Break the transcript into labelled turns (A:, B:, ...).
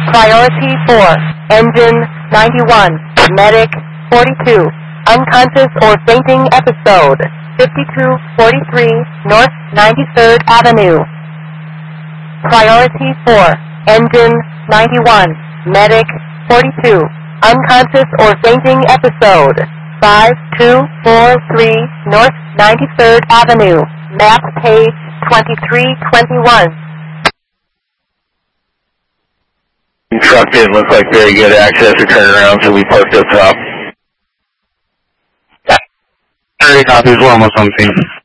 A: Priority 4, engine 91, medic 42, unconscious or fainting episode 5243 North 93rd Avenue. Priority 4, engine 91, medic 42, unconscious or fainting episode 5243 North 93rd Avenue, map page 2321.
B: Truck didn't look like very good access or turnaround, so we parked up top.
C: Copy as well, almost on scene.